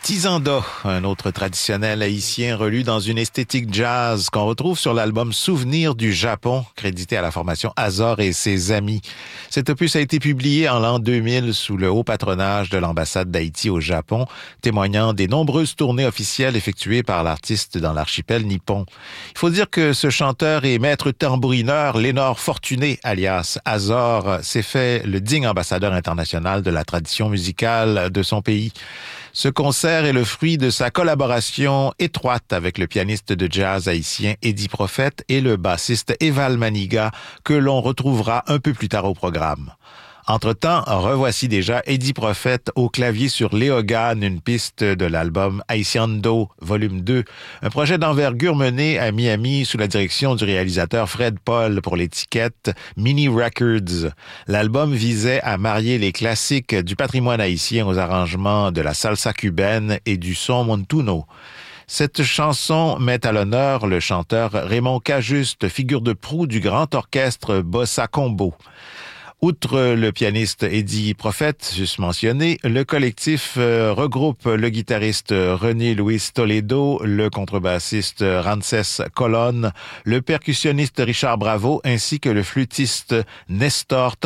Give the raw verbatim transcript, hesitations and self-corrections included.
Tizanda, un autre traditionnel haïtien relu dans une esthétique jazz qu'on retrouve sur l'album Souvenirs du Japon, crédité à la formation Azor et ses amis. Cet opus a été publié en l'an deux mille sous le haut patronage de l'ambassade d'Haïti au Japon, témoignant des nombreuses tournées officielles effectuées par l'artiste dans l'archipel nippon. Il faut dire que ce chanteur et maître tambourineur, Lénore Fortuné, alias Azor, s'est fait le digne ambassadeur international de la tradition musicale de son pays. Ce concert est le fruit de sa collaboration étroite avec le pianiste de jazz haïtien Eddie Prophète et le bassiste Eval Maniga, que l'on retrouvera un peu plus tard au programme. Entre-temps, revoici déjà Eddie Prophète au clavier sur Léogane, une piste de l'album Haitiando, volume deux, un projet d'envergure mené à Miami sous la direction du réalisateur Fred Paul pour l'étiquette Mini Records. L'album visait à marier les classiques du patrimoine haïtien aux arrangements de la salsa cubaine et du son montuno. Cette chanson met à l'honneur le chanteur Raymond Cajuste, figure de proue du grand orchestre Bossa Combo. Outre le pianiste Eddie Prophète, juste mentionné, le collectif euh, regroupe le guitariste René Luis Toledo, le contrebassiste Ramsès Colonne, le percussionniste Richard Bravo ainsi que le flûtiste Nestor